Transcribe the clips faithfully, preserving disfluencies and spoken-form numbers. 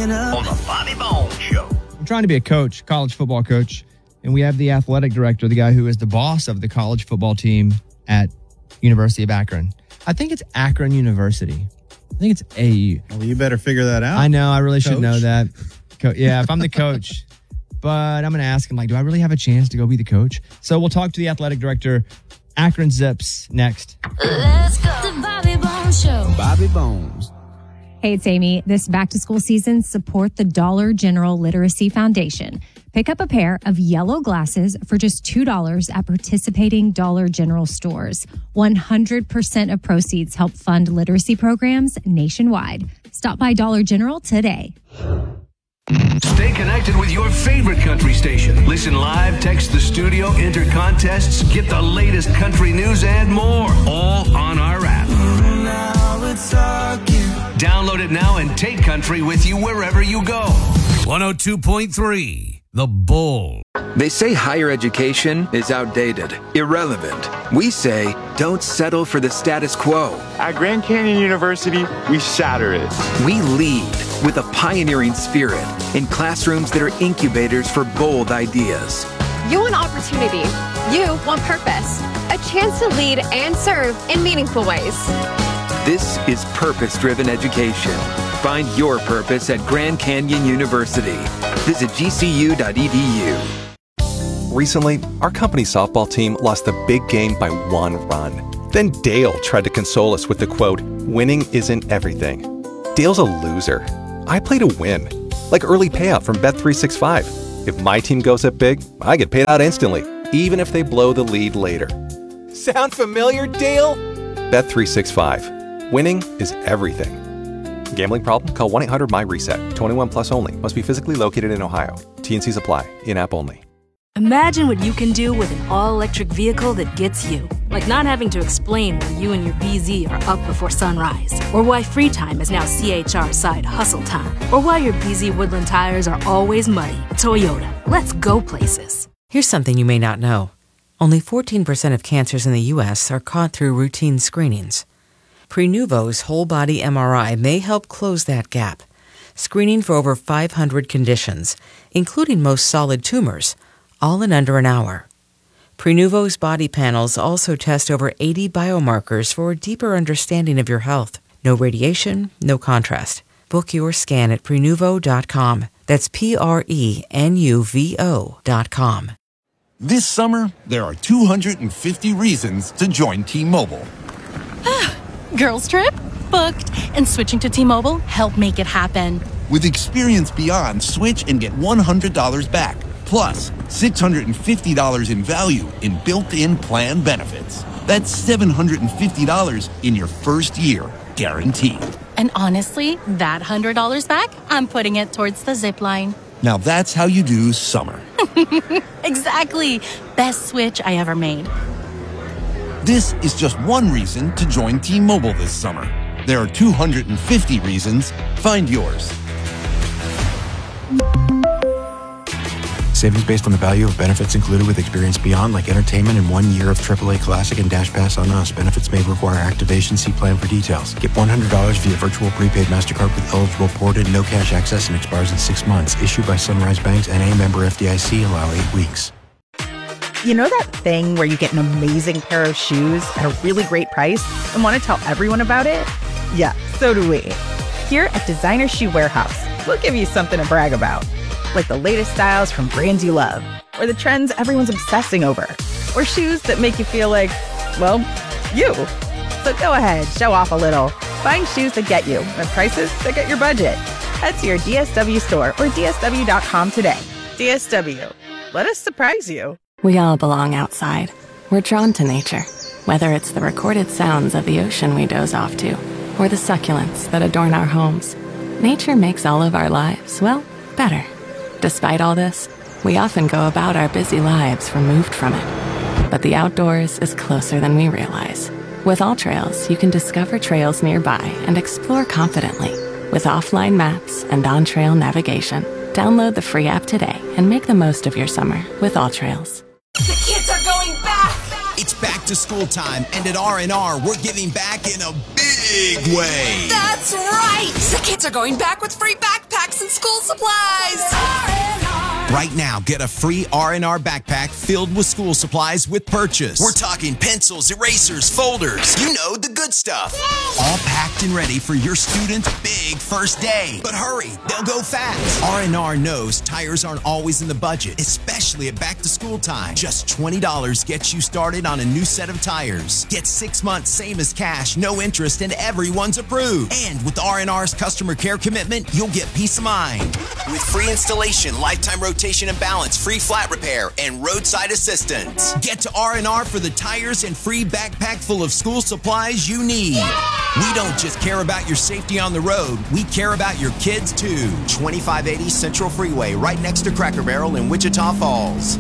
waking up on the Bobby Bones Show. I'm trying to be a coach, college football coach, and we have the athletic director, the guy who is the boss of the college football team at University of Akron. I think it's Akron University. I think it's A U. Well, you better figure that out. I know. I really coach. should know that. Co- yeah, if I'm the coach. But I'm going to ask him, like, do I really have a chance to go be the coach? So we'll talk to the athletic director, Akron Zips, next. Let's go. The Bobby Bones Show. Bobby Bones. Hey, it's Amy. This back-to-school season, support the Dollar General Literacy Foundation. Pick up a pair of yellow glasses for just two dollars at participating Dollar General stores. one hundred percent of proceeds help fund literacy programs nationwide. Stop by Dollar General today. Stay connected with your favorite country station. Listen live, text the studio, enter contests, get the latest country news and more, all on our app. now it's talking. Download it now and take country with you wherever you go. one oh two point three The Bull. They say higher education is outdated, irrelevant. We say don't settle for the status quo. At Grand Canyon University, we shatter it. We lead with a pioneering spirit in classrooms that are incubators for bold ideas. You want opportunity. You want purpose. A chance to lead and serve in meaningful ways. This is purpose-driven education. Find your purpose at Grand Canyon University. Visit G C U dot E D U. Recently, our company softball team lost the big game by one run. Then Dale tried to console us with the quote, "Winning isn't everything." Dale's a loser. I play to win. Like early payout from Bet three sixty-five. If my team goes up big, I get paid out instantly, even if they blow the lead later. Sound familiar, Dale? Bet three sixty-five. Winning is everything. Gambling problem? Call one eight hundred M Y reset. twenty-one plus only. Must be physically located in Ohio. T N Cs apply. In-app only. Imagine what you can do with an all-electric vehicle that gets you. Like not having to explain why you and your B Z are up before sunrise. Or why free time is now C H R side hustle time. Or why your B Z Woodland tires are always muddy. Toyota. Let's go places. Here's something you may not know. Only fourteen percent of cancers in the U S are caught through routine screenings. Prenuvo's whole-body M R I may help close that gap, screening for over five hundred conditions, including most solid tumors, all in under an hour. Prenuvo's body panels also test over eighty biomarkers for a deeper understanding of your health. No radiation, no contrast. Book your scan at Prenuvo dot com. That's P R E N U V O dot com. This summer, there are two hundred fifty reasons to join T-Mobile. Girls trip? Booked. And switching to T-Mobile helped make it happen. With Experience Beyond, switch and get one hundred dollars back. Plus, six hundred fifty dollars in value in built-in plan benefits. That's seven hundred fifty dollars in your first year, guaranteed. And honestly, that one hundred dollars back, I'm putting it towards the zip line. Now that's how you do summer. Exactly. Best switch I ever made. This is just one reason to join T-Mobile this summer. There are two hundred fifty reasons. Find yours. Savings based on the value of benefits included with Experience Beyond, like entertainment and one year of triple A Classic and Dash Pass on us. Benefits may require activation. See plan for details. Get one hundred dollars via virtual prepaid MasterCard with eligible ported, no cash access, and expires in six months. Issued by Sunrise Banks, N A member F D I C. Allow eight weeks. You know that thing where you get an amazing pair of shoes at a really great price and want to tell everyone about it? Yeah, so do we. Here at Designer Shoe Warehouse, we'll give you something to brag about. Like the latest styles from brands you love, or the trends everyone's obsessing over, or shoes that make you feel like, well, you. So go ahead, show off a little. Find shoes that get you at prices that get your budget. Head to your D S W store or D S W dot com today. D S W. Let us surprise you. We all belong outside. We're drawn to nature, whether it's the recorded sounds of the ocean we doze off to, or the succulents that adorn our homes. Nature makes all of our lives, well, better. Despite all this, we often go about our busy lives removed from it. But the outdoors is closer than we realize. With AllTrails, you can discover trails nearby and explore confidently. With offline maps and on-trail navigation, download the free app today and make the most of your summer with AllTrails. The kids are going back! It's back to school time, and at R and R, we're giving back in a big way. That's right! The kids are going back with free backpacks and school Right now, get a free R and R backpack filled with school supplies with purchase. We're talking pencils, erasers, folders, you know, the good stuff. All packed and ready for your student's big first day. But hurry, they'll go fast. R and R knows tires aren't always in the budget, especially at back to school time. Just twenty dollars gets you started on a new set of tires. Get six months same as cash, no interest, and everyone's approved. And with R and R's customer care commitment, you'll get peace of mind. With free installation, lifetime rotation and balance, free flat repair, and roadside assistance. Get to R and R for the tires and free backpack full of school supplies you need. We don't just care about your safety on the road, we care about your kids too. twenty-five eighty Central Freeway, right next to Cracker Barrel in Wichita Falls.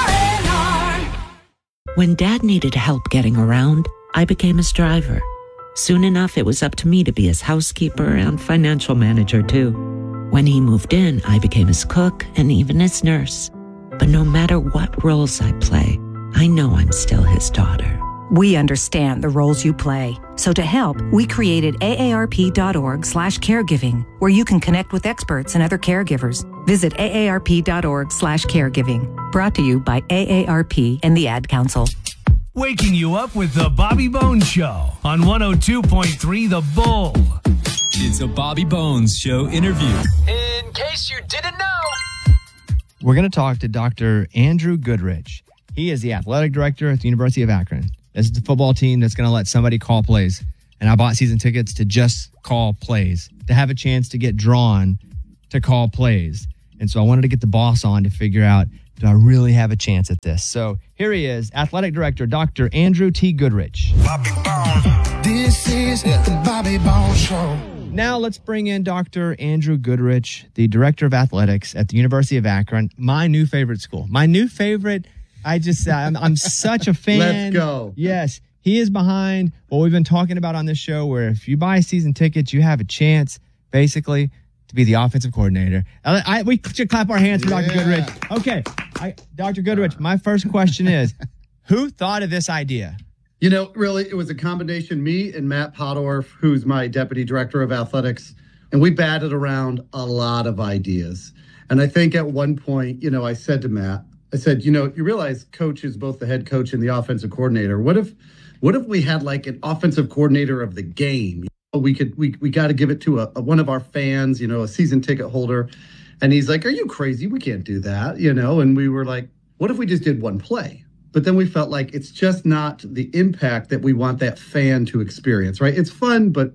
When Dad needed help getting around, I became his driver. Soon enough, it was up to me to be his housekeeper and financial manager too. When he moved in, I became his cook and even his nurse. But no matter what roles I play, I know I'm still his daughter. We understand the roles you play. So to help, we created A A R P dot org slash caregiving, where you can connect with experts and other caregivers. Visit A A R P dot org slash caregiving. Brought to you by A A R P and the Ad Council. Waking you up with the Bobby Bones Show on one oh two point three The Bull. It's a Bobby Bones Show interview. In case you didn't know. We're going to talk to Doctor Andrew Goodrich. He is the athletic director at the University of Akron. This is the football team that's going to let somebody call plays. And I bought season tickets to just call plays, to have a chance to get drawn to call plays. And so I wanted to get the boss on to figure out, do I really have a chance at this? So here he is, athletic director, Doctor Andrew T. Goodrich. Bobby Bones. This is the Bobby Bones Show. Now let's bring in Doctor Andrew Goodrich, the director of athletics at the University of Akron, my new favorite school. My new favorite, I just, I'm, I'm such a fan. Let's go. Yes, he is behind what we've been talking about on this show, where if you buy season tickets, you have a chance, basically, to be the offensive coordinator. I, I, we should clap our hands for yeah. Doctor Goodrich. Okay, I, Doctor Goodrich, my first question is, who thought of this idea? You know, really, it was a combination, me and Matt Podorf, who's my deputy director of athletics, and we batted around a lot of ideas. And I think at one point, you know, I said to Matt, I said, you know, you realize coach is both the head coach and the offensive coordinator. What if what if we had like an offensive coordinator of the game? You know, we could we we got to give it to a, a one of our fans, you know, a season ticket holder. And he's like, are you crazy? We can't do that, you know? And we were like, what if we just did one play? But then we felt like it's just not the impact that we want that fan to experience, right? It's fun, but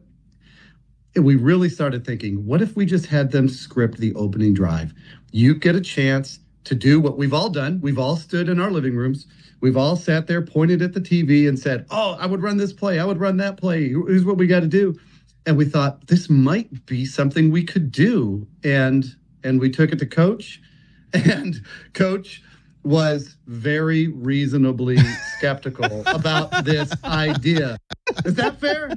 we really started thinking, what if we just had them script the opening drive? You get a chance to do what we've all done. We've all stood in our living rooms. We've all sat there, pointed at the T V and said, oh, I would run this play. I would run that play. Here's what we got to do. And we thought this might be something we could do. And, and we took it to Coach, and Coach was very reasonably skeptical about this idea. Is that fair?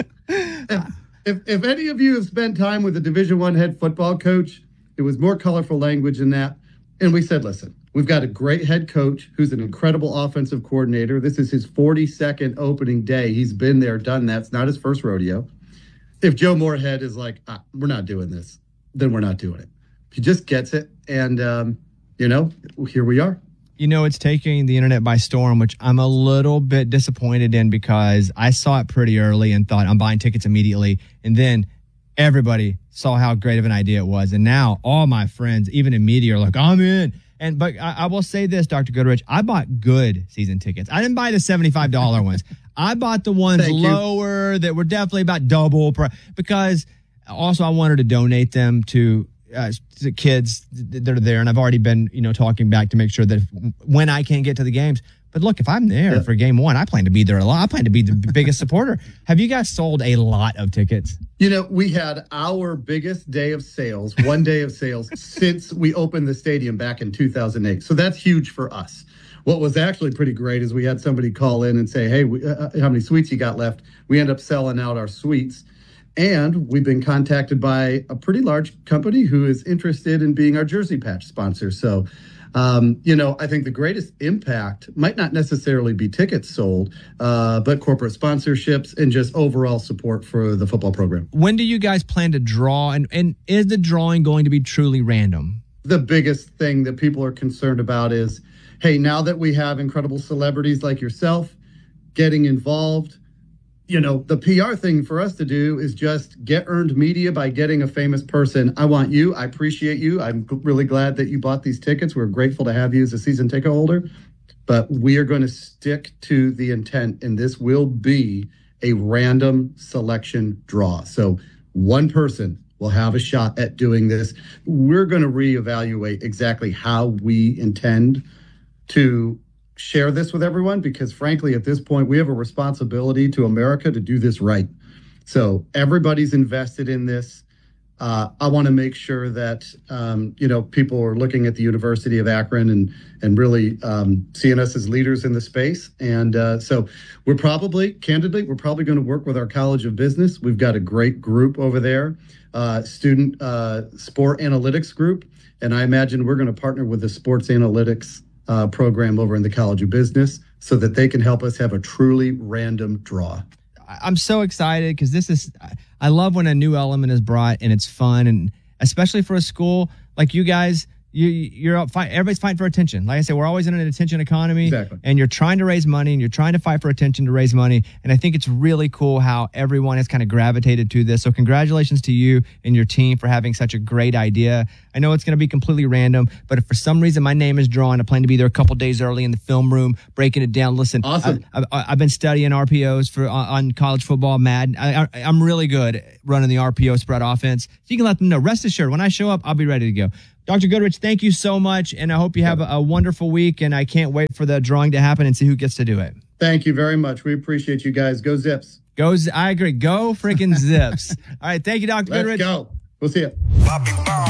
If, if, if any of you have spent time with a Division One head football coach, it was more colorful language than that. And we said, listen, we've got a great head coach who's an incredible offensive coordinator. This is his forty-second opening day. He's been there, done that. It's not his first rodeo. If Joe Moorhead is like, ah, we're not doing this, then we're not doing it. He just gets it. And, um, you know, here we are. You know, it's taking the internet by storm, which I'm a little bit disappointed in, because I saw it pretty early and thought I'm buying tickets immediately. And then everybody saw how great of an idea it was. And now all my friends, even in media, are like, I'm in. And but I, I will say this, Doctor Goodrich, I bought good season tickets. I didn't buy the seventy-five dollars ones. I bought the ones Thank lower you. that were definitely about double price, because also I wanted to donate them to Uh, to kids that are there, and I've already been, you know, talking back to make sure that if, when I can get to the games. But look, if I'm there yeah. for game one, I plan to be there a lot. I plan to be the biggest supporter. Have you guys sold a lot of tickets? You know, we had our biggest day of sales, one day of sales, since we opened the stadium back in two thousand eight. So that's huge for us. What was actually pretty great is we had somebody call in and say, hey, we, uh, how many suites you got left? We end up selling out our suites. And we've been contacted by a pretty large company who is interested in being our jersey patch sponsor. So, um, you know, I think the greatest impact might not necessarily be tickets sold, uh, but corporate sponsorships and just overall support for the football program. When do you guys plan to draw? And, and is the drawing going to be truly random? the biggest thing that people are concerned about is, hey, now that we have incredible celebrities like yourself getting involved, you know, the P R thing for us to do is just get earned media by getting a famous person. I want you. I appreciate you. I'm really glad that you bought these tickets. We're grateful to have you as a season ticket holder. But we are going to stick to the intent, and this will be a random selection draw. So one person will have a shot at doing this. We're going to reevaluate exactly how we intend to share this with everyone, because frankly, at this point, we have a responsibility to America to do this right. So everybody's invested in this. Uh, I want to make sure that, um, you know, people are looking at the University of Akron and and really um, seeing us as leaders in the space. And uh, so we're probably, candidly, we're probably going to work with our College of Business. We've got a great group over there, uh, student uh, sport analytics group. And I imagine we're going to partner with the sports analytics uh, program over in the College of Business so that they can help us have a truly random draw. I'm so excited because this is, I love when a new element is brought and it's fun, and especially for a school like you guys, you, you're up fight, everybody's fighting for attention. Like I said, we're always in an attention economy, exactly. And you're trying to raise money and you're trying to fight for attention to raise money. And I think it's really cool how everyone has kind of gravitated to this. So congratulations to you and your team for having such a great idea. I know it's going to be completely random, but if for some reason my name is drawn, I plan to be there a couple days early in the film room, breaking it down. Listen, awesome. I, I, I've been studying R P Os for on, on college football, Madden. I, I, I'm really good at running the R P O spread offense. So you can let them know. Rest assured, when I show up, I'll be ready to go. Doctor Goodrich, thank you so much, and I hope you have a, a wonderful week, and I can't wait for the drawing to happen and see who gets to do it. Thank you very much. We appreciate you guys. Go Zips. Go, I agree. Go freaking Zips. All right, thank you, Doctor Let's Goodrich. go. We'll see you.